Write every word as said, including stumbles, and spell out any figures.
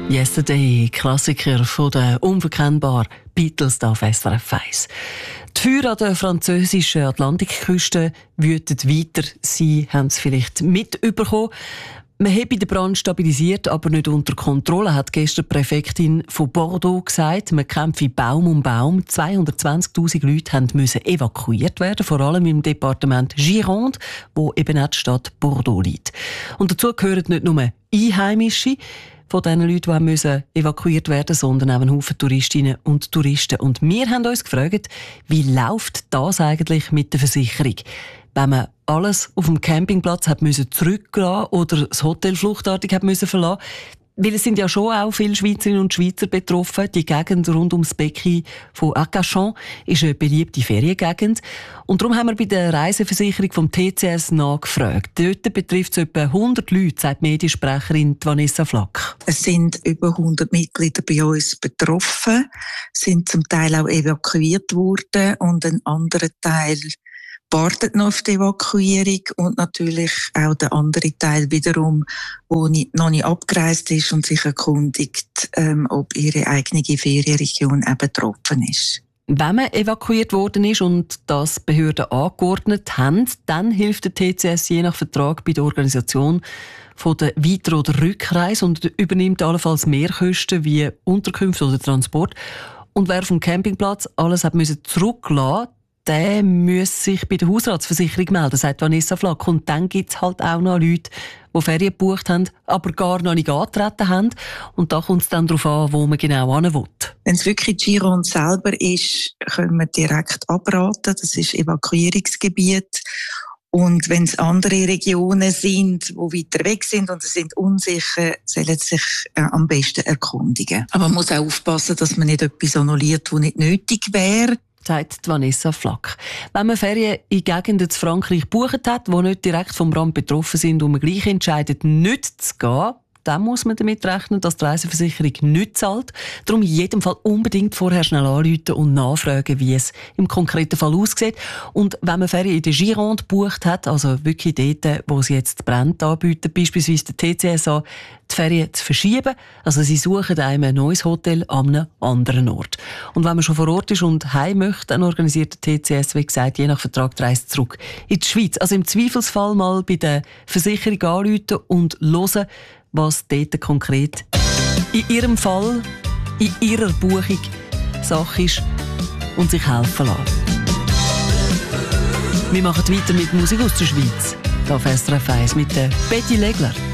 Yesterday, Klassiker von den unverkennbaren Beatles auf S R F eins. Die Feuer an der französischen Atlantikküste wüten weiter. Sie haben es vielleicht mitbekommen. Man habe den Brand stabilisiert, aber nicht unter Kontrolle, hat gestern die Präfektin von Bordeaux gesagt. Man kämpfe Baum um Baum. zweihundertzwanzigtausend Leute mussten evakuiert werden, vor allem im Departement Gironde, wo eben auch die Stadt Bordeaux liegt. Und dazu gehören nicht nur Einheimische, von den Leuten, die müssen evakuiert werden mussten, sondern auch ein Haufen Touristinnen und Touristen. Und wir haben uns gefragt, wie läuft das eigentlich mit der Versicherung? Wenn man alles auf dem Campingplatz hat müssen zurückgelassen oder das Hotel fluchtartig hat müssen verlassen. Weil es sind ja schon auch viele Schweizerinnen und Schweizer betroffen. Die Gegend rund ums Becken von Arcachon ist eine beliebte Feriengegend. Und darum haben wir bei der Reiseversicherung vom T C S nachgefragt. Dort betrifft es etwa hundert Leute, sagt Mediensprecherin Vanessa Flack. Es sind über hundert Mitglieder bei uns betroffen, sind zum Teil auch evakuiert worden und ein anderer Teil wartet noch auf die Evakuierung und natürlich auch der andere Teil wiederum, der noch nicht abgereist ist und sich erkundigt, ähm, ob ihre eigene Ferienregion eben betroffen ist. Wenn man evakuiert worden ist und das Behörden angeordnet haben, dann hilft der T C S je nach Vertrag bei der Organisation von der Weiter- oder Rückreise und übernimmt allenfalls Mehrkosten wie Unterkünfte oder Transport. Und wer vom Campingplatz alles hat müssen zurücklassen, der muss sich bei der Hausratsversicherung melden, sagt Vanessa Flack. Und dann gibt es halt auch noch Leute, die Ferien gebucht haben, aber gar noch nicht angetreten haben. Und da kommt es dann darauf an, wo man genau hin will. Wenn es wirklich Gironde selber ist, können wir direkt abraten. Das ist Evakuierungsgebiet. Und wenn es andere Regionen sind, die weiter weg sind und sie sind unsicher, sollen sie sich äh, am besten erkundigen. Aber man muss auch aufpassen, dass man nicht etwas annulliert, das nicht nötig wäre, sagt Vanessa Flack. Wenn man Ferien in Gegenden in Frankreich gebucht hat, die nicht direkt vom Brand betroffen sind und man gleich entscheidet, nicht zu gehen, dann muss man damit rechnen, dass die Reiseversicherung nicht zahlt. Darum in jedem Fall unbedingt vorher schnell anrufen und nachfragen, wie es im konkreten Fall aussieht. Und wenn man Ferien in der Gironde gebucht hat, also wirklich dort, wo sie jetzt brennt anbieten, beispielsweise der T C S an, die Ferien zu verschieben. Also sie suchen einem ein neues Hotel an einem anderen Ort. Und wenn man schon vor Ort ist und heim möchte, dann organisiert der T C S, wie gesagt, je nach Vertrag die Reise zurück in die Schweiz. Also im Zweifelsfall mal bei der Versicherung anrufen und hören, was dort konkret in ihrem Fall, in ihrer Buchung Sache ist und sich helfen lassen. Wir machen weiter mit Musik aus der Schweiz. Hier auf S R F eins mit der Betty Legler.